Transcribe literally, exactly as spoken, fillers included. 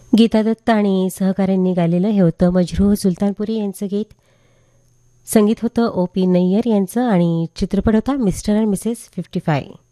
गीता दत्त आणि सहकाऱ्यांनी गायलेलं हे होतं मजरूह सुलतानपुरी यांचं गीत. संगीत होतं ओ पी नय्यर यांचं आणि चित्रपट होता mister and Mrs fifty five.